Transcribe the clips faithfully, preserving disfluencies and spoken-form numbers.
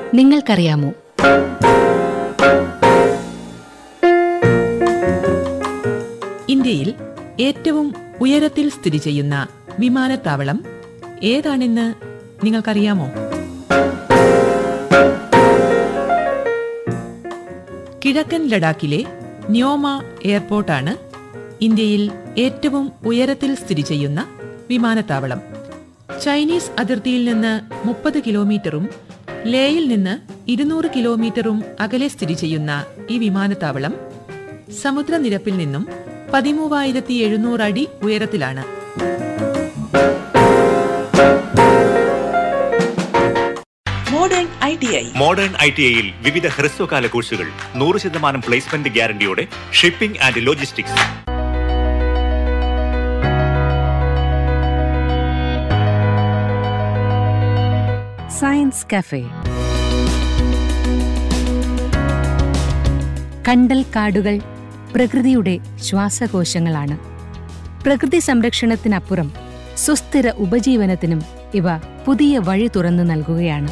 നിങ്ങൾക്കറിയാമോ? ഇന്ത്യയിൽ ഏറ്റവും ഉയരത്തിൽ സ്ഥിതി ചെയ്യുന്ന വിമാനത്താവളം ഏതാണെന്ന് നിങ്ങൾക്കറിയാമോ? കിഴക്കൻ ലഡാക്കിലെ ന്യോമ എയർപോർട്ടാണ് ഇന്ത്യയിൽ ഏറ്റവും ഉയരത്തിൽ സ്ഥിതി ചെയ്യുന്ന വിമാനത്താവളം. ചൈനീസ് അതിർത്തിയിൽ നിന്ന് മുപ്പത് കിലോമീറ്ററും ലേയിൽ നിന്ന് ഇരുന്നൂറ് കിലോമീറ്ററും അകലെ സ്ഥിതി ചെയ്യുന്ന ഈ വിമാനത്താവളം സമുദ്രനിരപ്പിൽ നിന്നും പതിമൂവായിരത്തി എഴുന്നൂറ് അടി ഉയരത്തിലാണ്. Modern I T I modern I T ഐയിൽ വിവിധ ഹ്രസ്വകാല കോഴ്സുകൾ, നൂറ് ശതമാനം placement ഗ്യാരണ്ടിയോടെ, shipping and logistics. Science cafe. കണ്ടൽ കാടുകൾ പ്രകൃതിയുടെ ശ്വാസകോശങ്ങളാണ്. പ്രകൃതി സംരക്ഷണത്തിനപ്പുറം സുസ്ഥിര ഉപജീവനത്തിനും ഇവ പുതിയ വഴി തുറന്നു നൽകുകയാണ്.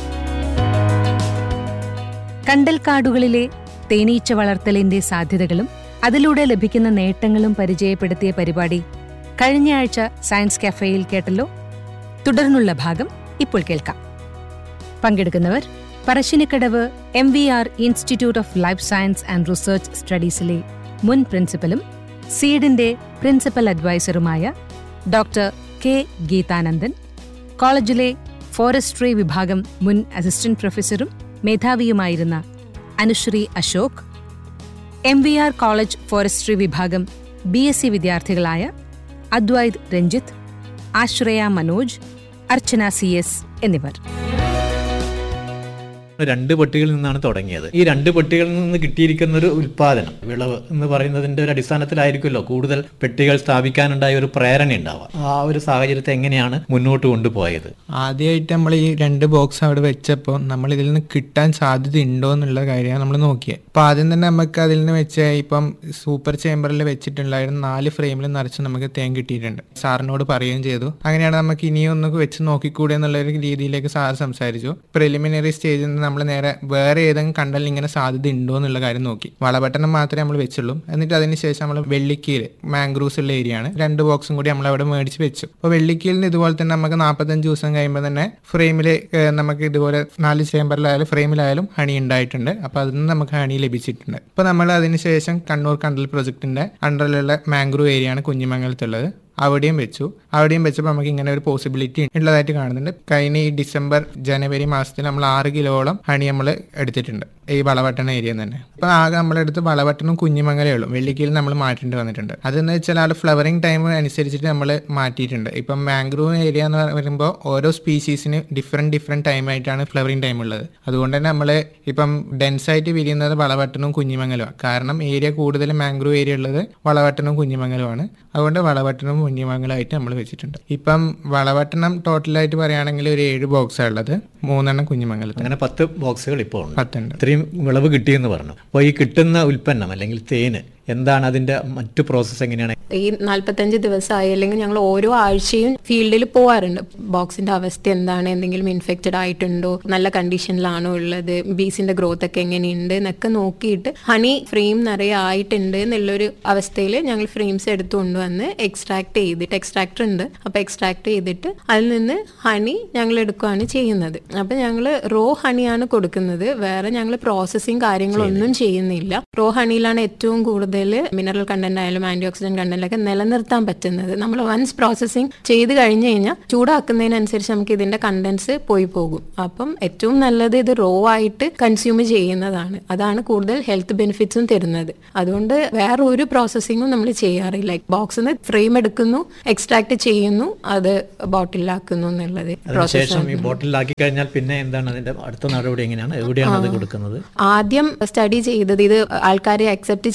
കണ്ടൽക്കാടുകളിലെ തേനീച്ച വളർത്തലിന്റെ സാധ്യതകളും അതിലൂടെ ലഭിക്കുന്ന നേട്ടങ്ങളും പരിചയപ്പെടുത്തിയ പരിപാടി കഴിഞ്ഞയാഴ്ച സയൻസ് കഫേയിൽ കേട്ടല്ലോ. തുടർന്നുള്ള ഭാഗം ഇപ്പോൾ കേൾക്കാം. പങ്കെടുക്കുന്നവർ Parassinikkadavu M V R institute of life science and research സ്റ്റഡീസിലെ മുൻ പ്രിൻസിപ്പലും സീഡിന്റെ പ്രിൻസിപ്പൽ അഡ്വൈസറുമായ ഡോക്ടർ കെ ഗീതാനന്ദൻ, കോളേജിലെ ഫോറസ്ട്രി വിഭാഗം മുൻ assistant പ്രൊഫസറും മേധാവിയുമായിരുന്ന Anusree Ashok, M V R college forestry വിഭാഗം B S C വിദ്യാർത്ഥികളായ Advaith Ranjith, ആശ്രയ മനോജ്, അർച്ചന സി എസ് എന്നിവർ. രണ്ട് പെട്ടികളിൽ നിന്നാണ് തുടങ്ങിയത്. ഈ രണ്ട് പെട്ടികളിൽ നിന്ന് കിട്ടിയിരിക്കുന്ന ഒരു ഉൽപാദനം, വിളവ് എന്ന് പറയുന്നതിന്റെ ഒരു അടിസ്ഥാനത്തിലായിരിക്കുമല്ലോ കൂടുതൽ പെട്ടികൾ സ്ഥാപിക്കാനുണ്ടായ ഒരു പ്രേരണ ഉണ്ടാവുക. ആ ഒരു സാഹചര്യത്തെ എങ്ങനെയാണ് മുന്നോട്ട് കൊണ്ടുപോയത്? ആദ്യമായിട്ട് നമ്മൾ ഈ രണ്ട് ബോക്സ് അവിടെ വെച്ചപ്പോൾ നമ്മൾ ഇതിൽ നിന്ന് കിട്ടാൻ സാധ്യത ഉണ്ടോ എന്നുള്ള കാര്യമാണ് നമ്മൾ നോക്കിയത്. അപ്പോൾ ആദ്യം തന്നെ നമുക്ക് അതിൽ നിന്ന് വെച്ച് ഇപ്പം സൂപ്പർ ചേമ്പറിൽ വെച്ചിട്ടുണ്ടായിരുന്ന നാല് ഫ്രെയിമിൽ നിറച്ച് നമുക്ക് തേൻ കിട്ടിയിട്ടുണ്ട്. സാറിനോട് പറയുകയും ചെയ്തു. അങ്ങനെയാണ് നമുക്ക് ഇനിയും ഒന്ന് വെച്ച് നോക്കിക്കൂടെ എന്നുള്ള ഒരു രീതിയിലേക്ക് സാർ സംസാരിച്ചു. പ്രിലിമിനറി സ്റ്റേജിൽ നിന്ന് നമ്മൾ നേരെ വേറെ ഏതെങ്കിലും കണ്ടലിൽ ഇങ്ങനെ സാധ്യത ഉണ്ടോ എന്നുള്ള കാര്യം നോക്കി. വളപട്ടണം മാത്രമേ നമ്മൾ വെച്ചുള്ളൂ. എന്നിട്ട് അതിന് ശേഷം നമ്മൾ വെള്ളിക്കീല് മാംഗ്രൂസ് ഉള്ള ഏരിയ ആണ്, രണ്ട് ബോക്സും കൂടി നമ്മൾ അവിടെ മേടിച്ച് വെച്ചു. അപ്പോൾ വെള്ളിക്കീലിന് ഇതുപോലെ തന്നെ നമുക്ക് നാൽപ്പത്തഞ്ച് ദിവസം കഴിയുമ്പോൾ തന്നെ ഫ്രെയിമിൽ നമുക്ക് ഇതുപോലെ നാല് ചേമ്പറിലായാലും ഫ്രെയിമിലായാലും ഹണി ഉണ്ടായിട്ടുണ്ട്. അപ്പോൾ അതിൽ നിന്ന് നമുക്ക് ഹണി ലഭിച്ചിട്ടുണ്ട്. ഇപ്പോൾ നമ്മൾ അതിനുശേഷം കണ്ണൂർ കണ്ടൽ പ്രൊജക്ടിന്റെ അണ്ടറിലുള്ള മാംഗ്രൂവ് ഏരിയ ആണ് കുഞ്ഞിമംഗലത്തുള്ളത്, അവിടെയും വെച്ചു. അവിടെയും വെച്ചപ്പോൾ നമുക്ക് ഇങ്ങനെ ഒരു പോസിബിലിറ്റി ഉള്ളതായിട്ട് കാണുന്നുണ്ട്. കഴിഞ്ഞ ഈ ഡിസംബർ ജനുവരി മാസത്തിൽ നമ്മൾ ആറ് കിലോളം ഹണി നമ്മൾ എടുത്തിട്ടുണ്ട് ഈ വളവട്ടണ ഏരിയയിൽ തന്നെ. അപ്പോൾ ആകെ നമ്മളെടുത്ത് വളവട്ടനും കുഞ്ഞിമംഗലേ ഉള്ളൂ. വെള്ളിക്കീൽ നമ്മൾ മാറ്റേണ്ടി വന്നിട്ടുണ്ട്. അതെന്ന് വെച്ചാൽ ആ ഫ്ലവറിംഗ് ടൈം അനുസരിച്ചിട്ട് നമ്മൾ മാറ്റിയിട്ടുണ്ട്. ഇപ്പം മാംഗ്രൂവ് ഏരിയ എന്ന് പറയുമ്പോൾ ഓരോ സ്പീഷീസിന് ഡിഫറെൻറ്റ് ഡിഫറെൻറ്റ് ടൈം ആയിട്ടാണ് ഫ്ലവറിംഗ് ടൈം ഉള്ളത്. അതുകൊണ്ട് തന്നെ നമ്മൾ ഇപ്പം ഡെൻസായിട്ട് വിരിയുന്നത് വളവട്ടനും കുഞ്ഞിമംഗലുമാണ്. കാരണം ഏരിയ കൂടുതൽ മാംഗ്രൂവ് ഏരിയ ഉള്ളത് വളവട്ടനും കുഞ്ഞിമംഗലുമാണ്. അതുകൊണ്ട് വളവട്ടനും കുഞ്ഞിമംഗലമായിട്ട് നമ്മൾ വെച്ചിട്ടുണ്ട്. ഇപ്പം വളവട്ടണം ടോട്ടലായിട്ട് പറയുകയാണെങ്കിൽ ഒരു ഏഴ് ബോക്സാണ് ഉള്ളത്, മൂന്നെണ്ണം കുഞ്ഞിമംഗലത്ത്. അങ്ങനെ പത്ത് ബോക്സുകൾ ഇപ്പോൾ ഉണ്ട്. പത്തുണ്ട്. ഇത്രയും വിളവ് കിട്ടിയെന്ന് പറഞ്ഞു. അപ്പോൾ ഈ കിട്ടുന്ന ഉൽപ്പന്നം അല്ലെങ്കിൽ തേന് എന്താണ് അതിന്റെ മറ്റു പ്രോസസ്സ് എങ്ങനെയാണ്? ഈ നാല്പത്തഞ്ച് ദിവസമായി അല്ലെങ്കിൽ ഞങ്ങൾ ഓരോ ആഴ്ചയും ഫീൽഡിൽ പോവാറുണ്ട്. ബോക്സിന്റെ അവസ്ഥ എന്താണ്, എന്തെങ്കിലും ഇൻഫെക്റ്റഡ് ആയിട്ടുണ്ടോ, നല്ല കണ്ടീഷനിലാണോ ഉള്ളത്, ബീസിന്റെ ഗ്രോത്ത് ഒക്കെ എങ്ങനെയുണ്ട് എന്നൊക്കെ നോക്കിയിട്ട് ഹണി ഫ്രെയിം നിറയെ ആയിട്ടുണ്ട് എന്നുള്ളൊരു അവസ്ഥയിൽ ഞങ്ങൾ ഫ്രെയിംസ് എടുത്തു കൊണ്ടുവന്ന് എക്സ്ട്രാക്ട് ചെയ്തിട്ട്, എക്സ്ട്രാക്ടർ ഉണ്ട്, അപ്പോൾ എക്സ്ട്രാക്ട് ചെയ്തിട്ട് അതിൽ നിന്ന് ഹണി ഞങ്ങൾ എടുക്കുകയാണ് ചെയ്യുന്നത്. അപ്പം ഞങ്ങൾ റോ ഹണിയാണ് കൊടുക്കുന്നത്. വേറെ ഞങ്ങൾ പ്രോസസ്സിങ് കാര്യങ്ങളൊന്നും ചെയ്യുന്നില്ല. റോ ഹണിയിലാണ് ഏറ്റവും കൂടുതൽ മിനറൽ കണ്ടന്റ് ആയാലും ആന്റി ഓക്സിഡന്റ് കണ്ടന്റൊക്കെ നിലനിർത്താൻ പറ്റുന്നത്. നമ്മൾ വൺസ് പ്രോസസ്സിങ് ചെയ്ത് കഴിഞ്ഞ് കഴിഞ്ഞാൽ ചൂടാക്കുന്നതിനനുസരിച്ച് നമുക്ക് ഇതിന്റെ കണ്ടന്റ്സ് പോയി പോകും. അപ്പം ഏറ്റവും നല്ലത് ഇത് റോ ആയിട്ട് കൺസ്യൂം ചെയ്യുന്നതാണ്. അതാണ് കൂടുതൽ ഹെൽത്ത് ബെനിഫിറ്റ്സും തരുന്നത്. അതുകൊണ്ട് വേറെ ഒരു പ്രോസസ്സിങ്ങും നമ്മൾ ചെയ്യാറില്ല. ബോക്സിൽ നിന്ന് ഫ്രെയിം എടുക്കുന്നു, എക്സ്ട്രാക്ട് ചെയ്യുന്നു, അത് ബോട്ടിലാക്കുന്നു എന്നുള്ളത് പ്രോസസ്സ്. ബോട്ടിലാക്കി കഴിഞ്ഞാൽ പിന്നെ എന്താണ് അതിന്റെ അടുത്ത നടപടി? എങ്ങനെയാണ്, എവിടെയാണ് അത് കൊടുക്കുന്നത്? ആദ്യം സ്റ്റഡി ചെയ്തത് ഇത് ആൾക്കാരെ അക്സെപ്റ്റ് ചെയ്യുന്നുണ്ട്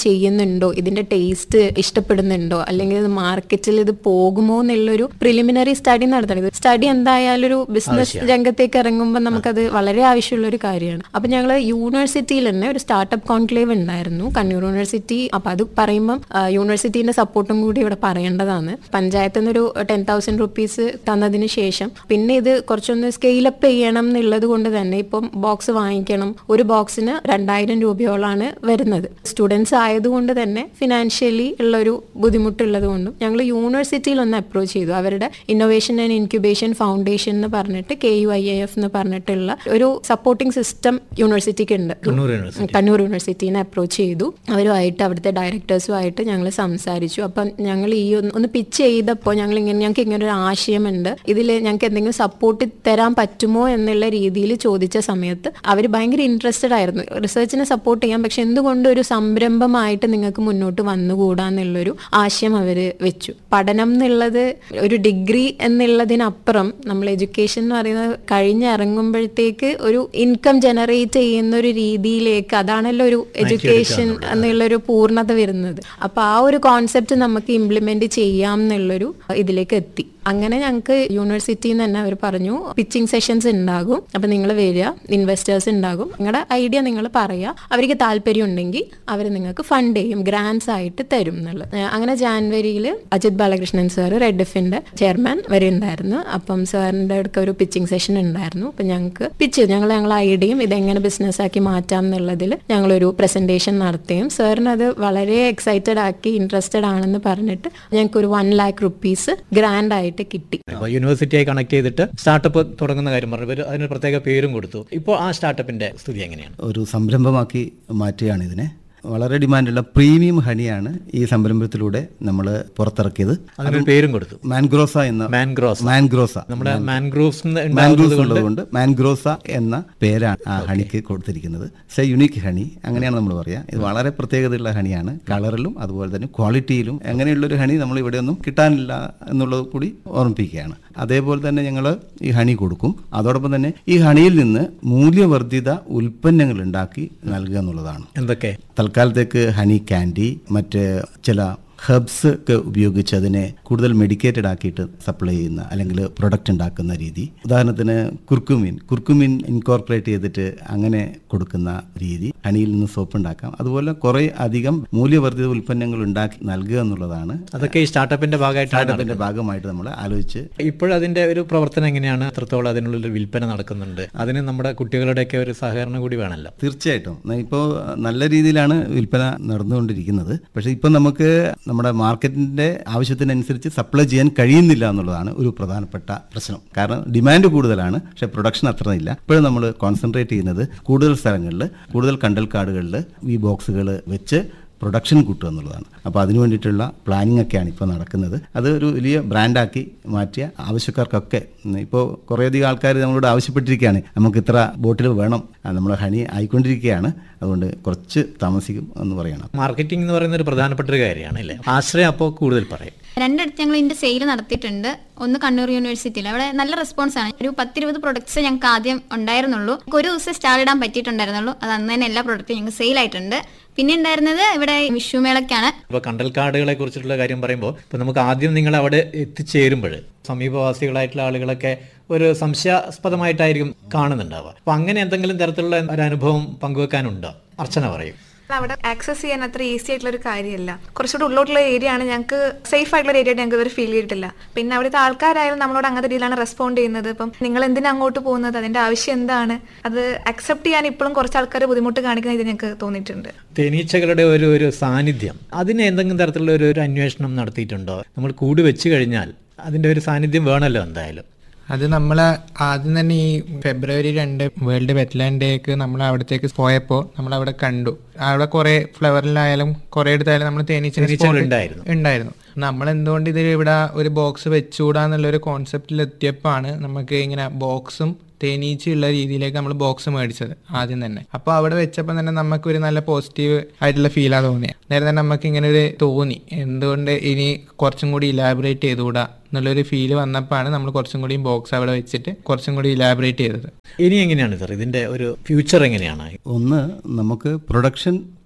കഴിക്കുന്നുണ്ടോ, ഇതിന്റെ ടേസ്റ്റ് ഇഷ്ടപ്പെടുന്നുണ്ടോ, അല്ലെങ്കിൽ ഇത് മാർക്കറ്റിൽ ഇത് പോകുമോ എന്നുള്ളൊരു പ്രിലിമിനറി സ്റ്റഡി നടത്തണം. ഇത് സ്റ്റഡി എന്തായാലും ഒരു ബിസിനസ് രംഗത്തേക്ക് ഇറങ്ങുമ്പോൾ നമുക്കത് വളരെ ആവശ്യമുള്ള ഒരു കാര്യമാണ്. അപ്പൊ ഞങ്ങൾ യൂണിവേഴ്സിറ്റിയിൽ തന്നെ ഒരു സ്റ്റാർട്ടപ്പ് കോൺക്ലേവ് ഉണ്ടായിരുന്നു, കണ്ണൂർ യൂണിവേഴ്സിറ്റി. അപ്പൊ അത് പറയുമ്പം യൂണിവേഴ്സിറ്റീന്റെ സപ്പോർട്ടും കൂടി ഇവിടെ പറയേണ്ടതാണ്. പഞ്ചായത്തിൽ നിന്നൊരു ടെൻ തൗസൻഡ് റുപ്പീസ് തന്നതിന് ശേഷം പിന്നെ ഇത് കുറച്ചൊന്ന് സ്കെയിലപ്പ് ചെയ്യണം എന്നുള്ളത് കൊണ്ട് തന്നെ ഇപ്പം ബോക്സ് വാങ്ങിക്കണം. ഒരു ബോക്സിന് രണ്ടായിരം രൂപയോളാണ് വരുന്നത്. സ്റ്റുഡൻസ് ആയതുകൊണ്ട് തന്നെ ഫിനാൻഷ്യലി ഉള്ളൊരു ബുദ്ധിമുട്ടുള്ളത് കൊണ്ടും ഞങ്ങൾ യൂണിവേഴ്സിറ്റിയിൽ ഒന്ന് അപ്രോച്ച് ചെയ്തു. അവരുടെ ഇന്നോവേഷൻ ആൻഡ് ഇൻക്യുബേഷൻ ഫൗണ്ടേഷൻ എന്ന് പറഞ്ഞിട്ട് കെ യു ഐ എഫ് എന്ന് പറഞ്ഞിട്ടുള്ള ഒരു സപ്പോർട്ടിംഗ് സിസ്റ്റം യൂണിവേഴ്സിറ്റിക്ക് ഉണ്ട്. കണ്ണൂർ യൂണിവേഴ്സിറ്റീനെ അപ്രോച്ച് ചെയ്തു. അവരുമായിട്ട് അവിടുത്തെ ഡയറക്ടേഴ്സുമായിട്ട് ഞങ്ങൾ സംസാരിച്ചു. അപ്പം ഞങ്ങൾ ഈ ഒന്ന് പിച്ച് ചെയ്തപ്പോൾ ഞങ്ങൾ ഇങ്ങനെ ഞങ്ങൾക്ക് ഇങ്ങനെ ഒരു ആശയമുണ്ട്, ഇതിൽ ഞങ്ങൾക്ക് എന്തെങ്കിലും സപ്പോർട്ട് തരാൻ പറ്റുമോ എന്നുള്ള രീതിയിൽ ചോദിച്ച സമയത്ത് അവർ ഭയങ്കര ഇൻട്രസ്റ്റഡ് ആയിരുന്നു റിസർച്ചിനെ സപ്പോർട്ട് ചെയ്യാൻ. പക്ഷെ എന്തുകൊണ്ട് ഒരു സംരംഭമായിട്ട് നിങ്ങൾക്ക് മുന്നോട്ട് വന്നുകൂടാന്നുള്ളൊരു ആശയം അവർ വെച്ചു. പഠനം എന്നുള്ളത് ഒരു ഡിഗ്രി എന്നുള്ളതിനപ്പുറം നമ്മൾ എഡ്യൂക്കേഷൻ എന്ന് പറയുന്നത് കഴിഞ്ഞിറങ്ങുമ്പോഴത്തേക്ക് ഒരു ഇൻകം ജനറേറ്റ് ചെയ്യുന്ന ഒരു രീതിയിലേക്ക്, അതാണല്ലോ ഒരു എഡ്യൂക്കേഷൻ എന്നുള്ളൊരു പൂർണ്ണത വരുന്നത്. അപ്പൊ ആ ഒരു കോൺസെപ്റ്റ് നമുക്ക് ഇംപ്ലിമെന്റ് ചെയ്യാം എന്നുള്ളൊരു ഇതിലേക്ക് എത്തി. അങ്ങനെ ഞങ്ങൾക്ക് യൂണിവേഴ്സിറ്റിയിൽ നിന്ന് തന്നെ അവർ പറഞ്ഞു പിച്ചിങ് സെഷൻസ് ഉണ്ടാകും, അപ്പൊ നിങ്ങൾ വരിക, ഇൻവെസ്റ്റേഴ്സ് ഉണ്ടാകും, നിങ്ങളുടെ ഐഡിയ നിങ്ങൾ പറയുക, അവർക്ക് താല്പര്യം ഉണ്ടെങ്കിൽ അവർ നിങ്ങൾക്ക് ഫണ്ട് ചെയ്യും, ഗ്രാൻസ് ആയിട്ട് തരും എന്നുള്ളത്. അങ്ങനെ ജാനുവരിയിൽ അജിത് ബാലകൃഷ്ണൻ സാർ റെഡ് എഫിന്റെ ചെയർമാൻ വരെ ഉണ്ടായിരുന്നു. അപ്പം സാറിന്റെ അടുക്ക ഒരു പിച്ചിങ് സെഷൻ ഉണ്ടായിരുന്നു. അപ്പൊ ഞങ്ങൾക്ക് പിച്ച് ഞങ്ങൾ ഞങ്ങൾ ഐഡിയയും ഇതെങ്ങനെ ബിസിനസ് ആക്കി മാറ്റാം എന്നുള്ളതിൽ ഞങ്ങളൊരു പ്രസന്റേഷൻ നടത്തുകയും സാറിന് അത് വളരെ എക്സൈറ്റഡ് ആക്കി ഇൻട്രസ്റ്റഡ് ആണെന്ന് പറഞ്ഞിട്ട് ഞങ്ങൾക്ക് ഒരു വൺ ലാക്ക് റുപ്പീസ് ഗ്രാൻഡ് ആയിട്ട് കിട്ടി. യൂണിവേഴ്സിറ്റിയായി കണക്ട് ചെയ്തിട്ട് സ്റ്റാർട്ടപ്പ് തുടങ്ങുന്ന കാര്യം പറഞ്ഞു, ഇവർ അതിന് പ്രത്യേക പേരും കൊടുത്തു. ഇപ്പോൾ ആ സ്റ്റാർട്ടപ്പിന്റെ സ്ഥിതി എങ്ങനെയാണ്? ഒരു സംരംഭമാക്കി മാറ്റുകയാണ് ഇതിനെ. വളരെ ഡിമാൻഡുള്ള പ്രീമിയം ഹണിയാണ് ഈ സംരംഭത്തിലൂടെ നമ്മൾ പുറത്തിറക്കിയത്. അതിന് പേരും കൊടുത്തു, മാൻഗ്രോസ എന്ന മാൻഗ്രോസ മാൻഗ്രോസ നമ്മുടെ മാൻഗ്രോവ്സ് മാൻഗ്രോവ്സ് ഉള്ളതുകൊണ്ട് മാൻഗ്രോസ എന്ന പേരാണ് ആ ഹണിക്ക് കൊടുത്തിരിക്കുന്നത്. സെ യുണീക്ക് ഹണി അങ്ങനെയാണ് നമ്മൾ പറയുക. ഇത് വളരെ പ്രത്യേകതയുള്ള ഹണിയാണ്, കളറിലും അതുപോലെ തന്നെ ക്വാളിറ്റിയിലും. അങ്ങനെയുള്ളൊരു ഹണി നമ്മൾ ഇവിടെയൊന്നും കിട്ടാനില്ല എന്നുള്ളത് കൂടി ഓർമ്മിപ്പിക്കുകയാണ്. അതേപോലെ തന്നെ ഞങ്ങൾ ഈ ഹണി കൊടുക്കും. അതോടൊപ്പം തന്നെ ഈ ഹണിയിൽ നിന്ന് മൂല്യവർദ്ധിത ഉൽപ്പന്നങ്ങൾ ഉണ്ടാക്കി നൽകുക എന്നുള്ളതാണ്. എന്തൊക്കെ? തൽക്കാലത്തേക്ക് ഹണി ക്യാൻഡി, മറ്റ് ചില ഹെർബ്സ് ഒക്കെ ഉപയോഗിച്ച് അതിനെ കൂടുതൽ മെഡിക്കേറ്റഡ് ആക്കിയിട്ട് സപ്ലൈ ചെയ്യുന്ന അല്ലെങ്കിൽ പ്രൊഡക്റ്റ് ഉണ്ടാക്കുന്ന രീതി. ഉദാഹരണത്തിന് കുർക്കുമിൻ കുർക്കുമിൻ ഇൻകോർപ്പറേറ്റ് ചെയ്തിട്ട് അങ്ങനെ കൊടുക്കുന്ന രീതി. ഹണിയിൽ നിന്ന് സോപ്പ് ഉണ്ടാക്കാം. അതുപോലെ കുറെ അധികം മൂല്യവർദ്ധിത ഉൽപ്പന്നങ്ങൾ ഉണ്ടാക്കി നൽകുക എന്നുള്ളതാണ്. അതൊക്കെ ഈ സ്റ്റാർട്ടപ്പിന്റെ ഭാഗമായിട്ട് സ്റ്റാർട്ടപ്പിന്റെ ഭാഗമായിട്ട് നമ്മൾ ആലോചിച്ച് ഇപ്പോഴതിന്റെ ഒരു പ്രവർത്തനം എങ്ങനെയാണ്? എത്രത്തോളം അതിനുള്ളൊരു വിൽപ്പന നടക്കുന്നുണ്ട്? അതിന് നമ്മുടെ കുട്ടികളുടെയൊക്കെ ഒരു സഹകരണം കൂടി വേണമല്ലോ. തീർച്ചയായിട്ടും ഇപ്പോൾ നല്ല രീതിയിലാണ് വിൽപ്പന നടന്നുകൊണ്ടിരിക്കുന്നത്. പക്ഷേ ഇപ്പം നമുക്ക് നമ്മുടെ മാർക്കറ്റിന്റെ ആവശ്യത്തിനനുസരിച്ച് സപ്ലൈ ചെയ്യാൻ കഴിയുന്നില്ല എന്നുള്ളതാണ് ഒരു പ്രധാനപ്പെട്ട പ്രശ്നം. കാരണം ഡിമാൻഡ് കൂടുതലാണ്, പക്ഷെ പ്രൊഡക്ഷൻ അത്ര ഇല്ല. ഇപ്പോഴും നമ്മൾ കോൺസെൻട്രേറ്റ് ചെയ്യുന്നത് കൂടുതൽ സ്ഥലങ്ങളിൽ, കൂടുതൽ കണ്ടൽക്കാടുകളിൽ ഈ ബോക്സുകൾ വെച്ച് പ്രൊഡക്ഷൻ കൂട്ടുക എന്നുള്ളതാണ്. അപ്പോൾ അതിനു വേണ്ടിയിട്ടുള്ള പ്ലാനിംഗ് ഒക്കെയാണ് ഇപ്പോൾ നടക്കുന്നത്. അത് ഒരു വലിയ ബ്രാൻഡാക്കി മാറ്റിയ ആവശ്യക്കാർക്കൊക്കെ ഇപ്പോൾ കുറേയധികം ആൾക്കാർ നമ്മളോട് ആവശ്യപ്പെട്ടിരിക്കുകയാണ്, നമുക്ക് ഇത്ര ബോട്ടിൽ വേണം, നമ്മൾ ഹണി ആയിക്കൊണ്ടിരിക്കുകയാണ്, അതുകൊണ്ട് കുറച്ച് താമസിക്കും എന്ന് പറയണം. മാർക്കറ്റിംഗ് എന്ന് പറയുന്ന ഒരു പ്രധാനപ്പെട്ട ഒരു കാര്യമാണ് അല്ലേ? ആശ്രയം അപ്പോൾ കൂടുതൽ പറയും. രണ്ടിടത്ത് ഞങ്ങൾ ഇതിന്റെ സെയിൽ നടത്തിയിട്ടുണ്ട്. ഒന്ന് കണ്ണൂർ യൂണിവേഴ്സിറ്റിയിൽ, അവിടെ നല്ല റെസ്പോൺസ് ആണ്. ഒരു പത്തിരുപത് പ്രൊഡക്ട്സ് ഞങ്ങൾക്ക് ആദ്യം ഉണ്ടായിരുന്നുള്ളൂ. ഒരു ദിവസം സ്റ്റാൾ ഇടാൻ പറ്റിയിട്ടുണ്ടായിരുന്നുള്ളൂ. അത് അന്ന് തന്നെ എല്ലാ പ്രൊഡക്റ്റും ഞങ്ങൾക്ക് സെയിൽ ആയിട്ടുണ്ട്. പിന്നെ ഉണ്ടായിരുന്നത് ഇവിടെ വിഷുമേളക്കാണ്. ഇപ്പോൾ കണ്ടൽക്കാടുകളെ കുറിച്ചിട്ടുള്ള കാര്യം പറയുമ്പോൾ ഇപ്പൊ നമുക്ക് ആദ്യം നിങ്ങൾ അവിടെ എത്തിച്ചേരുമ്പോൾ സമീപവാസികളായിട്ടുള്ള ആളുകളൊക്കെ ഒരു സംശയാസ്പദമായിട്ടായിരിക്കും കാണുന്നുണ്ടാവുക. അപ്പൊ അങ്ങനെ എന്തെങ്കിലും തരത്തിലുള്ള ഒരു അനുഭവം പങ്കുവെക്കാനുണ്ടോ? അർച്ചന പറയും. അവിടെ ആക്സസ് ചെയ്യാൻ അത്ര ഈസി ആയിട്ടുള്ള ഒരു കാര്യമല്ല. കുറച്ചുകൂടി ഉള്ളോട്ടുള്ള ഏരിയ ആണ്. ഞങ്ങൾക്ക് സേഫ് ആയിട്ടുള്ള ഏരിയ ആയിട്ട് ഞങ്ങൾക്ക് ഇതുവരെ ഫീൽ ചെയ്തിട്ടില്ല. പിന്നെ അവിടുത്തെ ആൾക്കാരായാലും നമ്മളോട് അങ്ങനത്തെ രീതിയിലാണ് റെസ്പോണ്ട് ചെയ്യുന്നത്. ഇപ്പം നിങ്ങൾ എന്തിനാ അങ്ങോട്ട് പോകുന്നത്, അതിന്റെ ആവശ്യം എന്താണ്, അത് അക്സെപ്റ്റ് ചെയ്യാൻ ഇപ്പോഴും കുറച്ച് ആൾക്കാർ ബുദ്ധിമുട്ട് കാണിക്കുന്ന ഇത് ഞങ്ങൾക്ക് തോന്നിയിട്ടുണ്ട്. തേനീച്ചകളുടെ ഒരു ഒരു സാന്നിധ്യം, അതിന് എന്തെങ്കിലും തരത്തിലുള്ള ഒരു ഒരു അന്വേഷണം നടത്തിയിട്ടുണ്ടോ? നമ്മൾ കൂട് വെച്ച് കഴിഞ്ഞാൽ അതിന്റെ ഒരു സാന്നിധ്യം വേണമല്ലോ എന്തായാലും. അത് നമ്മൾ ആദ്യം തന്നെ ഈ ഫെബ്രുവരി രണ്ട് വേൾഡ് വെറ്റ്ലാൻഡ് ഡേക്ക് നമ്മൾ അവിടത്തേക്ക് പോയപ്പോൾ നമ്മൾ അവിടെ കണ്ടു. അവിടെ കുറെ ഫ്ലവറിലായാലും കുറെ എടുത്തായാലും നമ്മൾ തേനീച്ച ഉണ്ടായിരുന്നു. നമ്മൾ എന്തുകൊണ്ട് ഇത് ഇവിടെ ഒരു ബോക്സ് വെച്ചുകൂടാന്നുള്ളൊരു കോൺസെപ്റ്റിൽ എത്തിയപ്പോഴാണ് നമുക്ക് ഇങ്ങനെ ബോക്സും തേനീച്ചയുള്ള രീതിയിലേക്ക് നമ്മൾ ബോക്സ് മേടിച്ചത് ആദ്യം തന്നെ. അപ്പോൾ അവിടെ വെച്ചപ്പോൾ തന്നെ നമുക്ക് ഒരു നല്ല പോസിറ്റീവ് ആയിട്ടുള്ള ഫീലാണ് തോന്നിയത്. നേരെ തന്നെ നമുക്ക് ഇങ്ങനെ ഒരു തോന്നി, എന്തുകൊണ്ട് ഇനി കുറച്ചും കൂടി ഇലാബറേറ്റ് ചെയ്തുകൂടാ എന്നുള്ളൊരു ഫീല് വന്നപ്പോഴാണ് നമ്മൾ കുറച്ചും കൂടി ബോക്സ് അവിടെ വെച്ചിട്ട് കുറച്ചും കൂടി ഇലാബറേറ്റ് ചെയ്തത്. ഇനി എങ്ങനെയാണ് സാർ ഇതിന്റെ ഒരു ഫ്യൂച്ചർ എങ്ങനെയാണ്? ഒന്ന്, നമുക്ക് പ്രൊഡക്ഷൻ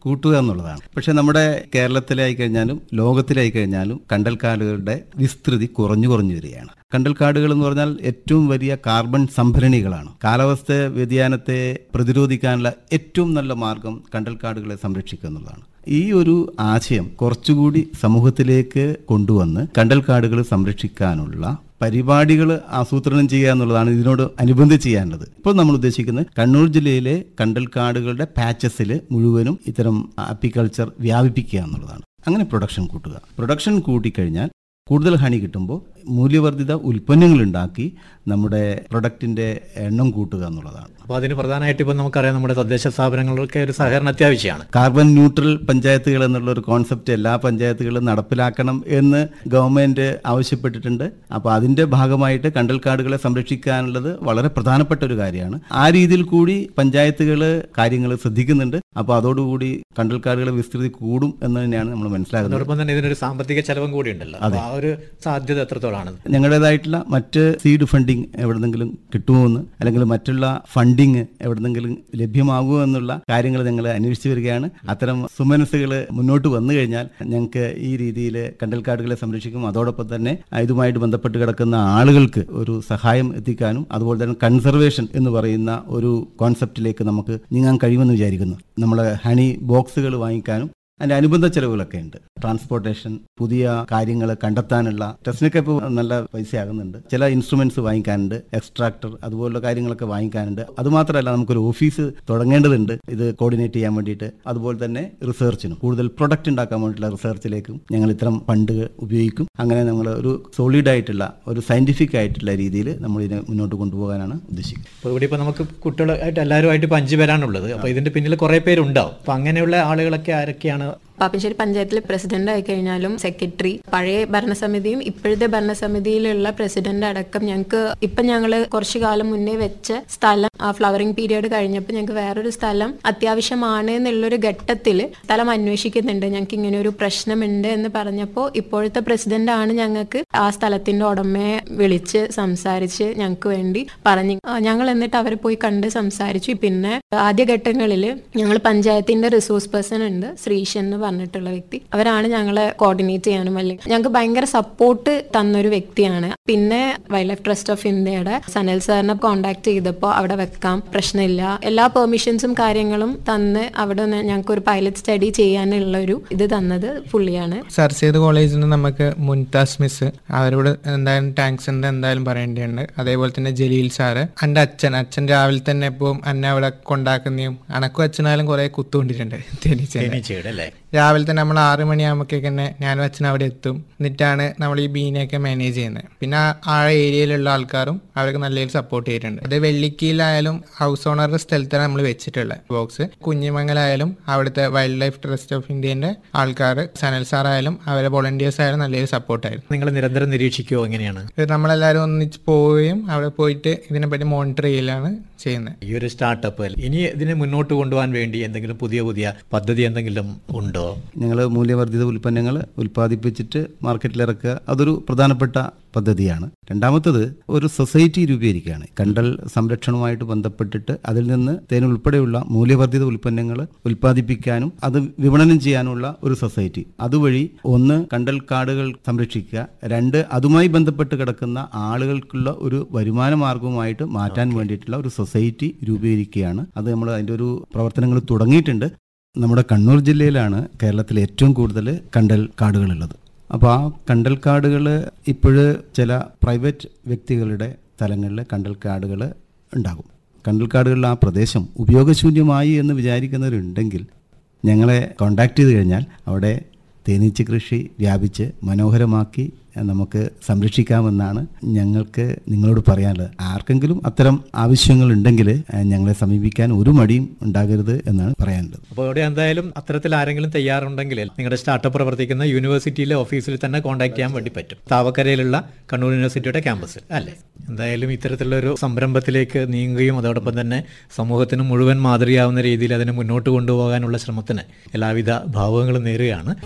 കൂട്ടുക എന്നുള്ളതാണ്. പക്ഷെ നമ്മുടെ കേരളത്തിലായി കഴിഞ്ഞാലും ലോകത്തിലായി കഴിഞ്ഞാലും കണ്ടൽക്കാടുകളുടെ വിസ്തൃതി കുറഞ്ഞു കുറഞ്ഞു വരികയാണ്. കണ്ടൽക്കാടുകൾ എന്ന് പറഞ്ഞാൽ ഏറ്റവും വലിയ കാർബൺ സംഭരണികളാണ്. കാലാവസ്ഥ വ്യതിയാനത്തെ പ്രതിരോധിക്കാനുള്ള ഏറ്റവും നല്ല മാർഗം കണ്ടൽക്കാടുകളെ സംരക്ഷിക്കുക എന്നുള്ളതാണ്. ഈ ഒരു ആശയം കുറച്ചുകൂടി സമൂഹത്തിലേക്ക് കൊണ്ടുവന്ന് കണ്ടൽക്കാടുകൾ സംരക്ഷിക്കാനുള്ള പരിപാടികൾ ആസൂത്രണം ചെയ്യുക എന്നുള്ളതാണ് ഇതിനോട് അനുബന്ധിച്ച് ചെയ്യാനുള്ളത്. ഇപ്പോൾ നമ്മൾ ഉദ്ദേശിക്കുന്നത് കണ്ണൂർ ജില്ലയിലെ കണ്ടൽക്കാടുകളുടെ പാച്ചസിൽ മുഴുവനും ഇത്തരം അപ്പിക്കൾച്ചർ വ്യാപിപ്പിക്കുക എന്നുള്ളതാണ്. അങ്ങനെ പ്രൊഡക്ഷൻ കൂട്ടുക. പ്രൊഡക്ഷൻ കൂട്ടിക്കഴിഞ്ഞാൽ കൂടുതൽ ഹണി കിട്ടുമ്പോൾ മൂല്യവർദ്ധിത ഉൽപ്പന്നങ്ങൾ ഉണ്ടാക്കി നമ്മുടെ പ്രൊഡക്റ്റിന്റെ എണ്ണം കൂട്ടുക എന്നുള്ളതാണ്. അപ്പോൾ അതിന് പ്രധാനമായിട്ട് ഇപ്പം നമുക്കറിയാം നമ്മുടെ തദ്ദേശ സ്ഥാപനങ്ങൾക്ക് ഒരു സഹകരണം അത്യാവശ്യമാണ്. കാർബൺ ന്യൂട്രൽ പഞ്ചായത്തുകൾ എന്നുള്ള ഒരു കോൺസെപ്റ്റ് എല്ലാ പഞ്ചായത്തുകളും നടപ്പിലാക്കണം എന്ന് ഗവൺമെന്റ് ആവശ്യപ്പെട്ടിട്ടുണ്ട്. അപ്പോൾ അതിന്റെ ഭാഗമായിട്ട് കണ്ടൽക്കാടുകളെ സംരക്ഷിക്കാനുള്ളത് വളരെ പ്രധാനപ്പെട്ട ഒരു കാര്യമാണ്. ആ രീതിയിൽ കൂടി പഞ്ചായത്തുകൾ കാര്യങ്ങൾ ശ്രദ്ധിക്കുന്നുണ്ട്. അപ്പോൾ അതോടുകൂടി കണ്ടൽക്കാടുകളെ വിസ്തൃതി കൂടും എന്ന് തന്നെയാണ് നമ്മൾ മനസ്സിലാക്കുന്നത്. അതോടൊപ്പം തന്നെ ഇതിനൊരു സാമ്പത്തിക ചെലവും കൂടി ഉണ്ടല്ലോ. ആ ഒരു സാധ്യത എത്രത്തോളാണ്? ഞങ്ങളുടേതായിട്ടുള്ള മറ്റ് സീഡ് ഫണ്ടിങ് എവിടെന്നെങ്കിലും കിട്ടുമോ എന്ന്, അല്ലെങ്കിൽ മറ്റുള്ള ഫണ്ടിങ് എവിടെന്നെങ്കിലും ലഭ്യമാകുമോ എന്നുള്ള കാര്യങ്ങൾ ഞങ്ങൾ അന്വേഷിച്ചു വരികയാണ്. അത്തരം സുമനസ്സുകൾ മുന്നോട്ട് വന്നു കഴിഞ്ഞാൽ ഞങ്ങൾക്ക് ഈ രീതിയിൽ കണ്ടൽക്കാടുകളെ സംരക്ഷിക്കും. അതോടൊപ്പം തന്നെ ഇതുമായിട്ട് ബന്ധപ്പെട്ട് കിടക്കുന്ന ആളുകൾക്ക് ഒരു സഹായം എത്തിക്കാനും അതുപോലെ തന്നെ കൺസർവേഷൻ എന്ന് പറയുന്ന ഒരു കോൺസെപ്റ്റിലേക്ക് നമുക്ക് നീങ്ങാൻ കഴിയുമെന്ന് വിചാരിക്കുന്നു. നമ്മൾ ഹണി ബോക്സുകൾ വാങ്ങിക്കാനും അതിൻ്റെ അനുബന്ധ ചെലവുകളൊക്കെ ഉണ്ട്. ട്രാൻസ്പോർട്ടേഷൻ, പുതിയ കാര്യങ്ങൾ കണ്ടെത്താനുള്ള ടെസ്റ്റിനൊക്കെ ഇപ്പോൾ നല്ല പൈസയാകുന്നുണ്ട്. ചില ഇൻസ്ട്രുമെന്റ്സ് വാങ്ങിക്കാനുണ്ട്, എക്സ്ട്രാക്ടർ അതുപോലുള്ള കാര്യങ്ങളൊക്കെ വാങ്ങിക്കാനുണ്ട്. അതുമാത്രമല്ല നമുക്കൊരു ഓഫീസ് തുടങ്ങേണ്ടതുണ്ട് ഇത് കോർഡിനേറ്റ് ചെയ്യാൻ വേണ്ടിയിട്ട്. അതുപോലെ തന്നെ റിസർച്ചിനും കൂടുതൽ പ്രൊഡക്റ്റ് ഉണ്ടാക്കാൻ വേണ്ടിയിട്ടുള്ള റിസർച്ചിലേക്കും ഞങ്ങൾ ഇത്തരം ഫണ്ട് ഉപയോഗിക്കും. അങ്ങനെ നമ്മൾ ഒരു സോളിഡ് ആയിട്ടുള്ള ഒരു സയന്റിഫിക് ആയിട്ടുള്ള രീതിയിൽ നമ്മൾ ഇതിനെ മുന്നോട്ട് കൊണ്ടുപോകാനാണ് ഉദ്ദേശിക്കുന്നത്. അപ്പോൾ ഇവിടെ ഇപ്പോൾ നമുക്ക് കുട്ടികളായിട്ട് എല്ലാവരുമായിട്ട് ഇപ്പോൾ അഞ്ച് പേരാണുള്ളത്. അപ്പോൾ ഇതിന്റെ പിന്നിൽ കുറേ പേരുണ്ടാവും. അപ്പോൾ അങ്ങനെയുള്ള ആളുകളൊക്കെ ആരൊക്കെയാണ്? പാപ്പിനിശ്ശേരി പഞ്ചായത്തിലെ പ്രസിഡന്റ് ആയി കഴിഞ്ഞാലും സെക്രട്ടറി, പഴയ ഭരണസമിതിയും ഇപ്പോഴത്തെ ഭരണസമിതിയിലുള്ള പ്രസിഡന്റ് അടക്കം ഞങ്ങൾക്ക് ഇപ്പം ഞങ്ങൾ കുറച്ചു കാലം മുന്നേ വെച്ച സ്ഥലം ആ ഫ്ലവറിംഗ് പീരിയഡ് കഴിഞ്ഞപ്പോൾ ഞങ്ങൾക്ക് വേറൊരു സ്ഥലം അത്യാവശ്യമാണ് എന്നുള്ളൊരു ഘട്ടത്തിൽ സ്ഥലം അന്വേഷിക്കുന്നുണ്ട്. ഞങ്ങൾക്ക് ഇങ്ങനെ ഒരു പ്രശ്നമുണ്ട് എന്ന് പറഞ്ഞപ്പോൾ ഇപ്പോഴത്തെ പ്രസിഡന്റ് ആണ് ഞങ്ങൾക്ക് ആ സ്ഥലത്തിന്റെ ഉടമയെ വിളിച്ച് സംസാരിച്ച് ഞങ്ങൾക്ക് വേണ്ടി പറഞ്ഞു. ഞങ്ങൾ എന്നിട്ട് അവരെ പോയി കണ്ട് സംസാരിച്ചു. പിന്നെ ആദ്യഘട്ടങ്ങളിൽ ഞങ്ങൾ പഞ്ചായത്തിന്റെ റിസോഴ്സ് പേഴ്സൺ ഉണ്ട്, ശ്രീഷൻ എന്ന് പറഞ്ഞിട്ടുള്ള വ്യക്തി. അവരാണ് ഞങ്ങളെ കോർഡിനേറ്റ് ചെയ്യാനും അല്ലെങ്കിൽ ഞങ്ങൾക്ക് ഭയങ്കര സപ്പോർട്ട് തന്നൊരു വ്യക്തിയാണ്. പിന്നെ വൈൽഡ് ലൈഫ് ട്രസ്റ്റ് ഓഫ് ഇന്ത്യയുടെ സനൽ സാറിനെ കോൺടാക്ട് ചെയ്തപ്പോൾ അവിടെ വെക്കാം, പ്രശ്നമില്ല, എല്ലാ പെർമിഷൻസും കാര്യങ്ങളും തന്ന് അവിടെ ഞങ്ങൾക്ക് ഒരു പൈലറ്റ് സ്റ്റഡി ചെയ്യാനുള്ള ഒരു ഇത് തന്നത് പുള്ളിയാണ്. സർ സെയ്ദ് കോളേജിൽ നിന്ന് നമുക്ക് മുൻതാസ് മിസ്, അവരോട് എന്തായാലും താങ്ക്സ് ഉണ്ട് എന്തായാലും പറയേണ്ടതുണ്ട്. അതേപോലെ തന്നെ ജലീൽ സാറ്, എൻ്റെ അച്ഛൻ അച്ഛൻ രാവിലെ തന്നെ ഇപ്പോൾ എന്നെ അവിടെ കൊണ്ടാക്കുന്നതും അനക്കും അച്ഛനായാലും കുറെ കുത്തുകൊണ്ടിട്ടുണ്ട് തേനീച്ചയുടെ. രാവിലെ തന്നെ നമ്മൾ ആറ് മണിയാകുമ്പോഴേക്ക് തന്നെ ഞാനും അച്ഛനും അവിടെ എത്തും. എന്നിട്ടാണ് നമ്മൾ ഈ ബീനെയൊക്കെ മാനേജ് ചെയ്യുന്നത്. പിന്നെ ആ ഏരിയയിലുള്ള ആൾക്കാരും അവർക്ക് നല്ല രീതിയിൽ സപ്പോർട്ട് ചെയ്തിട്ടുണ്ട്. അത് വെള്ളിക്കീലായാലും ഹൗസ് ഓണറുടെ സ്ഥലത്താണ് നമ്മൾ വെച്ചിട്ടുള്ളത് ബോക്സ്. കുഞ്ഞിമംഗലായാലും അവിടുത്തെ വൈൽഡ് ലൈഫ് ട്രസ്റ്റ് ഓഫ് ഇന്ത്യന്റെ ആൾക്കാർ, സനൽ സാറായാലും അവരെ വോളണ്ടിയേഴ്സ് ആയാലും നല്ല രീതിയിൽ സപ്പോർട്ടായിരുന്നു. നിങ്ങൾ നിരന്തരം നിരീക്ഷിക്കുമോ? എങ്ങനെയാണ്? നമ്മളെല്ലാവരും ഒന്നിച്ച് പോവുകയും അവിടെ പോയിട്ട് ഇതിനെപ്പറ്റി മോണിറ്റർ ചെയ്യലാണ് ചെയ്യുന്നത്. ഈ ഒരു സ്റ്റാർട്ടപ്പ് ഇനി ഇതിനെ മുന്നോട്ട് കൊണ്ടുപോകാൻ വേണ്ടി എന്തെങ്കിലും പുതിയ പുതിയ പദ്ധതി എന്തെങ്കിലും ഉണ്ടോ? ഞങ്ങൾ മൂല്യവർദ്ധിത ഉൽപ്പന്നങ്ങൾ ഉൽപ്പാദിപ്പിച്ചിട്ട് മാർക്കറ്റിൽ ഇറക്കുക, അതൊരു പ്രധാനപ്പെട്ട പദ്ധതിയാണ്. രണ്ടാമത്തത് ഒരു സൊസൈറ്റി രൂപീകരിക്കുകയാണ്. കണ്ടൽ സംരക്ഷണവുമായിട്ട് ബന്ധപ്പെട്ടിട്ട് അതിൽ നിന്ന് തേൻ ഉൾപ്പെടെയുള്ള മൂല്യവർദ്ധിത ഉൽപ്പന്നങ്ങൾ ഉൽപ്പാദിപ്പിക്കാനും അത് വിപണനം ചെയ്യാനുള്ള ഒരു സൊസൈറ്റി. അതുവഴി ഒന്ന് കണ്ടൽ കാടുകൾ സംരക്ഷിക്കുക, രണ്ട് അതുമായി ബന്ധപ്പെട്ട് കിടക്കുന്ന ആളുകൾക്കുള്ള ഒരു വരുമാന മാർഗവുമായിട്ട് മാറ്റാൻ വേണ്ടിയിട്ടുള്ള ഒരു സൊസൈറ്റി രൂപീകരിക്കുകയാണ്. അത് നമ്മൾ അതിൻ്റെ ഒരു പ്രവർത്തനങ്ങൾ തുടങ്ങിയിട്ടുണ്ട്. നമ്മുടെ കണ്ണൂർ ജില്ലയിലാണ് കേരളത്തിൽ ഏറ്റവും കൂടുതൽ കണ്ടൽ കാടുകളുള്ളത്. അപ്പോൾ ആ കണ്ടൽ കാടുകൾ ഇപ്പോഴ് ചില പ്രൈവറ്റ് വ്യക്തികളുടെ സ്ഥലങ്ങളിൽ കണ്ടൽ കാടുകൾ ഉണ്ടാകും. കണ്ടൽ കാടുകളിൽ ആ പ്രദേശം ഉപയോഗശൂന്യമായി എന്ന് വിചാരിക്കുന്നവരുണ്ടെങ്കിൽ ഞങ്ങളെ കോണ്ടാക്ട് ചെയ്ത് കഴിഞ്ഞാൽ അവിടെ തേനീച്ച കൃഷി വ്യാപിച്ച് മനോഹരമാക്കി നമുക്ക് സംരക്ഷിക്കാമെന്നാണ് ഞങ്ങൾക്ക് നിങ്ങളോട് പറയാനുള്ളത്. ആർക്കെങ്കിലും അത്തരം ആവശ്യങ്ങളുണ്ടെങ്കിൽ ഞങ്ങളെ സമീപിക്കാൻ ഒരു മടിയും ഉണ്ടാകരുത് എന്നാണ് പറയാനുള്ളത്. അപ്പോൾ ഇവിടെ എന്തായാലും അത്തരത്തിൽ ആരെങ്കിലും തയ്യാറുണ്ടെങ്കിൽ നിങ്ങളുടെ സ്റ്റാർട്ടപ്പ് പ്രവർത്തിക്കുന്ന യൂണിവേഴ്സിറ്റിയിലെ ഓഫീസിൽ തന്നെ കോൺടാക്ട് ചെയ്യാൻ വേണ്ടി പറ്റും. താവക്കരയിലുള്ള കണ്ണൂർ യൂണിവേഴ്സിറ്റിയുടെ ക്യാമ്പസിൽ അല്ലേ? എന്തായാലും ഇത്തരത്തിലുള്ളൊരു സംരംഭത്തിലേക്ക് നീങ്ങുകയും അതോടൊപ്പം തന്നെ സമൂഹത്തിന് മുഴുവൻ മാതൃകയാവുന്ന രീതിയിൽ അതിനെ മുന്നോട്ട് കൊണ്ടുപോകാനുള്ള ശ്രമത്തിന് എല്ലാവിധ ഭാവുകങ്ങളും നേരുകയാണ്.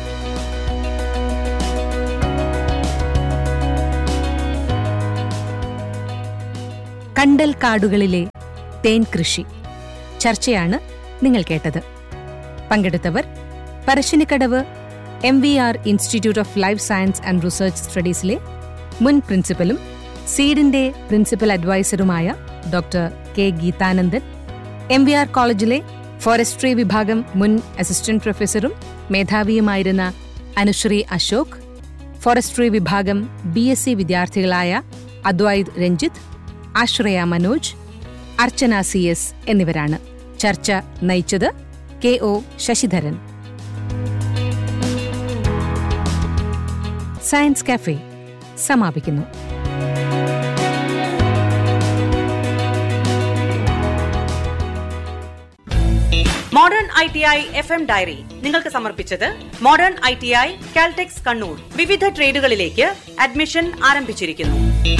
കണ്ടൽ കാടുകളിലെ തേൻ കൃഷി ചർച്ചയാണ് നിങ്ങൾ കേട്ടത്. പങ്കെടുത്തവർ Parassinikkadavu M V R institute of life science and research സ്റ്റഡീസിലെ മുൻ പ്രിൻസിപ്പലും സീഡിന്റെ principal അഡ്വൈസറുമായ doctor K Geethanandan, M V R കോളേജിലെ ഫോറസ്ട്രി വിഭാഗം മുൻ അസിസ്റ്റന്റ് പ്രൊഫസറും മേധാവിയുമായിരുന്ന അനുശ്രീ അശോക്, ഫോറസ്ട്രി വിഭാഗം B S C വിദ്യാർത്ഥികളായ Advaith Ranjith, ആശ്രയ മനോജ്, അർച്ചന സി എസ് എന്നിവരാണ്. ചർച്ച നയിച്ചത് K O Sasidharan. Science cafe സമാപിക്കുന്നു. Modern I T I F M diary നിങ്ങൾക്ക് സമർപ്പിച്ചത് modern I T I Caltex Kannur. വിവിധ ട്രേഡുകളിലേക്ക് അഡ്മിഷൻ ആരംഭിച്ചിരിക്കുന്നു.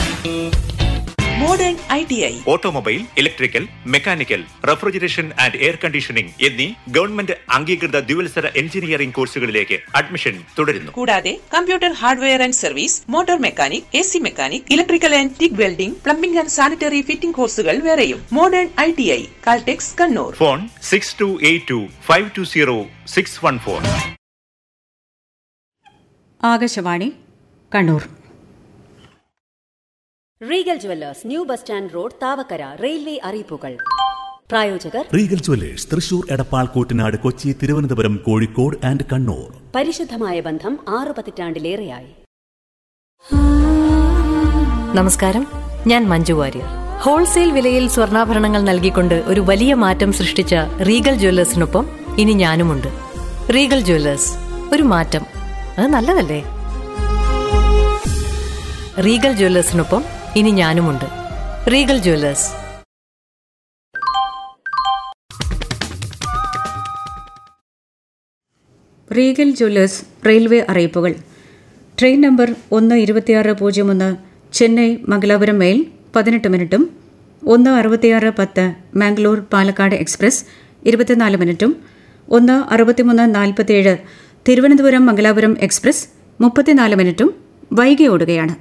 Modern I T I automobile, electrical, mechanical, refrigeration and air conditioning എന്നീ government അംഗീകൃത ദ്വിവത്സര എഞ്ചിനീയറിംഗ് കോഴ്സുകളിലേക്ക് അഡ്മിഷൻ തുടരുന്നു. കൂടാതെ computer hardware and service, motor mechanic, A C mechanic, electrical and tick welding, plumbing and sanitary fitting കോഴ്സുകൾ വേറെയും. Modern I T I Caltex Kannur. Phone six to eight to five to zero six one four. Akashvani Kannur. Regal jewellers, new bus stand road, Thavakkara. Railway അറിയിപ്പുകൾ. പ്രായോജകർ Regal jewellers, Thrissur, Edappal, Koottanad, Kochi, Thiruvananthapuram, Kozhikode and Kannur. പരിശുദ്ധമായ ബന്ധം ആറു പതിറ്റാണ്ടിലേറെയായി. നമസ്കാരം, ഞാൻ മഞ്ജു വാര്യർ. ഹോൾസെയിൽ വിലയിൽ സ്വർണ്ണാഭരണങ്ങൾ നൽകിക്കൊണ്ട് ഒരു വലിയ മാറ്റം സൃഷ്ടിച്ച റീഗൽ ജുവല്ലേഴ്സിനൊപ്പം ഇനി ഞാനുമുണ്ട്. റീഗൽ ജുവല്ലേഴ്സ്, ഒരു മാറ്റം, അത് നല്ലതല്ലേ? റീഗൽ ജുവല്ലേഴ്സിനൊപ്പം ഇനി ഞാനുമുണ്ട്. Regal jewellers. Regal jewellers railway അറിയിപ്പുകൾ. ട്രെയിൻ നമ്പർ ഒന്ന് ഇരുപത്തിയാറ് പൂജ്യം ഒന്ന് ചെന്നൈ മംഗലാപുരം മെയിൽ പതിനെട്ട് മിനിറ്റും ഒന്ന് അറുപത്തിയാറ് പത്ത് മാംഗ്ലൂർ പാലക്കാട് എക്സ്പ്രസ് ഇരുപത്തിനാല് മിനിറ്റും ഒന്ന് അറുപത്തിമൂന്ന് നാൽപ്പത്തിയേഴ് തിരുവനന്തപുരം മംഗലാപുരം എക്സ്പ്രസ് മുപ്പത്തിനാല് മിനിറ്റും വൈകി ഓടുകയാണ്.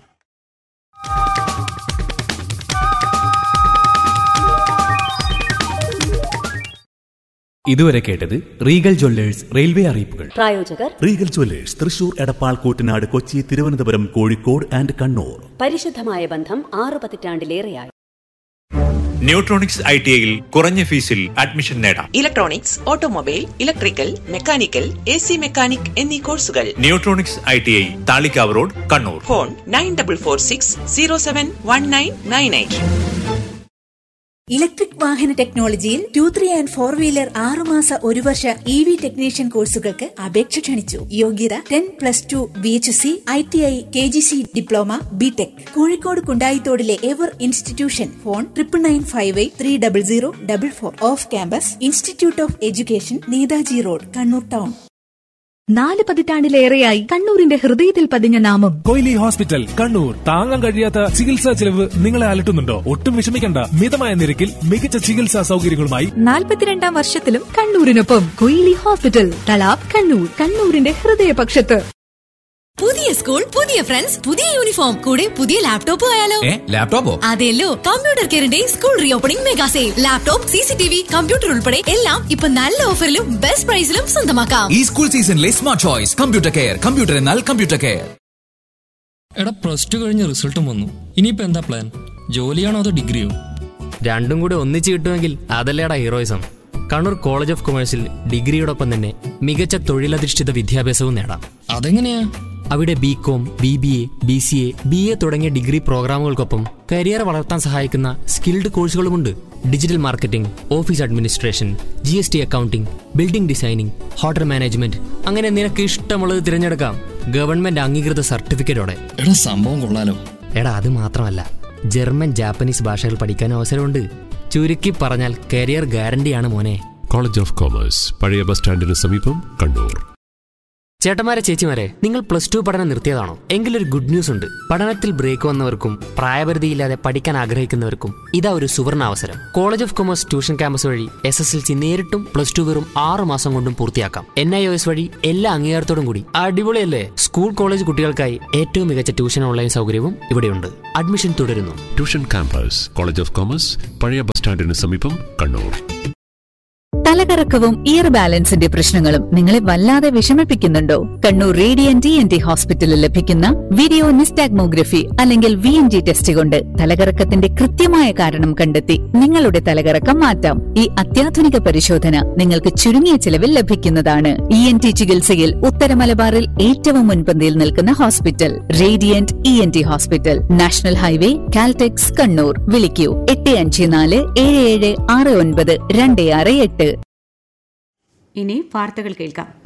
ഇതുവരെ കേട്ടത് റീഗൽ ജ്വല്ലേഴ്സ് റെയിൽവേ അറിയിപ്പുകൾ. പ്രായോജകർ Regal Jewellers, Thrissur, Edappal, Koottanad, Kochi, Thiruvananthapuram, Kozhikode and Kannur. പരിശുദ്ധമായ ബന്ധം ആറു പതിറ്റാണ്ടിലേറെയായി. ന്യൂട്രോണിക്സ് ഐ ടി ഐയിൽ കുറഞ്ഞ ഫീസിൽ അഡ്മിഷൻ നേടാം. Electronics, automobile, electrical, mechanical, A C mechanic എന്നീ കോഴ്സുകൾ. Neutronics I T I, Thalikkavu road, Kannur. Phone nine double four six zero seven one nine nine eight. Electric വാഹന ടെക്നോളജിയിൽ to three and four wheeler ആറുമാസ ഒരു വർഷ E V technician കോഴ്സുകൾക്ക് അപേക്ഷ ക്ഷണിച്ചു. യോഗ്യത ten plus two B H C, I T I, K G C diploma, B tech. Kozhikode കുണ്ടായിത്തോടിലെ ever institution. Phone triple nine five eight three double zero double four. Off campus institute of education, Netaji road, Kannur town. നാല് പതിറ്റാണ്ടിലേറെയായി കണ്ണൂരിന്റെ ഹൃദയത്തിൽ പതിഞ്ഞ നാമം Koyili hospital Kannur. താങ്ങാൻ കഴിയാത്ത ചികിത്സാ ചെലവ് നിങ്ങളെ അലട്ടുന്നുണ്ടോ? ഒട്ടും വിഷമിക്കണ്ട. മിതമായ നിരക്കിൽ മികച്ച ചികിത്സാ സൗകര്യങ്ങളുമായി നാൽപ്പത്തിരണ്ടാം വർഷത്തിലും കണ്ണൂരിനൊപ്പം കൊയിലി ഹോസ്പിറ്റൽ, തലാബ്, കണ്ണൂർ. കണ്ണൂരിന്റെ ഹൃദയപക്ഷത്ത്. പുതിയ സ്കൂൾ, പുതിയ ഫ്രണ്ട്സ്, പുതിയ യൂണിഫോം, കൂടെ പുതിയ ലാപ്ടോപ്പ് ആയാലോ? ലാപ്ടോപ്പോ? അതെല്ലോ, computer കെയറിന്റെ school re opening mega sale. Laptop, C C T V, computer ഉൾപ്പെടെ എല്ലാം ഇപ്പൊ നല്ല ഓഫറിലും ബെസ്റ്റ് പ്രൈസിലും സ്വന്തമാക്കാം. ഈ സ്കൂൾ സീസണിലെ smart choice computer care. Computer എന്നാൽ കമ്പ്യൂട്ടർ കെയർ. എടാ, പ്ലസ് ടു കഴിഞ്ഞ റിസൾട്ടും വന്നു. ഇനിയിപ്പോ എന്താ പ്ലാൻ? ജോലിയാണോ അതോ ഡിഗ്രിയോ? രണ്ടും കൂടെ ഒന്നിച്ച് കിട്ടുമെങ്കിൽ അതല്ലേടാ ഹീറോയിസം. കണ്ണൂർ കോളേജ് ഓഫ് കൊമേഴ്സിൽ ഡിഗ്രിയോടൊപ്പം തന്നെ മികച്ച തൊഴിലധിഷ്ഠിത വിദ്യാഭ്യാസവും നേടാം. അതെങ്ങനെയാ? അവിടെ B com, B B A, B C A, B A തുടങ്ങിയ ഡിഗ്രി പ്രോഗ്രാമുകൾക്കൊപ്പം കരിയർ വളർത്താൻ സഹായിക്കുന്ന skilled കോഴ്സുകളുമുണ്ട്. Digital marketing, office administration, G S T accounting, building designing, hotel management, അങ്ങനെ നിനക്ക് ഇഷ്ടമുള്ളത് തിരഞ്ഞെടുക്കാം. ഗവൺമെന്റ് അംഗീകൃത സർട്ടിഫിക്കറ്റോടെ. എടാ, സംഭവം കൊള്ളാലോ. എടാ, അത് മാത്രമല്ല, ജർമ്മൻ, ജാപ്പനീസ് ഭാഷകൾ പഠിക്കാൻ അവസരമുണ്ട്. ചുരുക്കി പറഞ്ഞാൽ കരിയർ ഗ്യാരണ്ടിയാണ് മോനെ. കോളേജ് ഓഫ് കോമേഴ്സ്, പഴയ ബസ് സ്റ്റാൻഡിന് സമീപം, കണ്ണൂർ. ചേട്ടന്മാരെ, ചേച്ചിമാരെ, നിങ്ങൾ പ്ലസ് ടു പഠനം നിർത്തിയതാണോ? എങ്കിലൊരു ഗുഡ് ന്യൂസ് ഉണ്ട്. പഠനത്തിൽ ബ്രേക്ക് വന്നവർക്കും പ്രായപരിധിയില്ലാതെ പഠിക്കാൻ ആഗ്രഹിക്കുന്നവർക്കും ഇതാ ഒരു സുവർണ അവസരം. College of commerce tuition campus വഴി എസ് എസ് എൽ സി നേരിട്ടും പ്ലസ് ടു വെറും ആറു മാസം കൊണ്ടും പൂർത്തിയാക്കാം. എൻ ഐ ഒ എസ് വഴി എല്ലാ അംഗീകാരത്തോടും കൂടി. അടിപൊളിയല്ലേ? സ്കൂൾ കോളേജ് കുട്ടികൾക്കായി ഏറ്റവും മികച്ച ട്യൂഷൻ ഓൺലൈൻ സൗകര്യവും ഇവിടെയുണ്ട്. അഡ്മിഷൻ തുടരുന്നു. Tuition campus, college of commerce, പഴയ ബസ് സ്റ്റാൻഡിന് സമീപം, കണ്ണൂർ. തലകറക്കവും ഇയർ ബാലൻസിന്റെ പ്രശ്നങ്ങളും നിങ്ങളെ വല്ലാതെ വിഷമിപ്പിക്കുന്നുണ്ടോ? Kannur Radiant E N T ഹോസ്പിറ്റലിൽ ലഭിക്കുന്ന വീഡിയോ നിസ്റ്റാഗ്മോഗ്രഫി അല്ലെങ്കിൽ വി എൻ ജി ടെസ്റ്റ് കൊണ്ട് തലകറക്കത്തിന്റെ കൃത്യമായ കാരണം കണ്ടെത്തി നിങ്ങളുടെ തലകറക്കം മാറ്റാം. ഈ അത്യാധുനിക പരിശോധന നിങ്ങൾക്ക് ചുരുങ്ങിയ ചിലവിൽ ലഭിക്കുന്നതാണ്. ഇ എൻ ടി ചികിത്സയിൽ ഉത്തര മലബാറിൽ ഏറ്റവും മുൻപന്തിയിൽ നിൽക്കുന്ന hospital Radiant E N T hospital, national highway, Caltex, Kannur. വിളിക്കൂ എട്ട് അഞ്ച് നാല് ഏഴ് ഏഴ് ആറ് ഒൻപത് രണ്ട് ആറ് എട്ട്. ഇനി വാർത്തകൾ കേൾക്കാം.